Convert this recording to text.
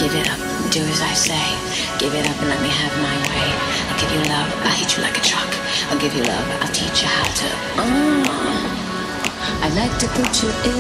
Give it up, do as I say. Give it up and let me have my way. I'll give you love, I'll hit you like a truck. I'll give you love, I'll teach you how to. I like to put you in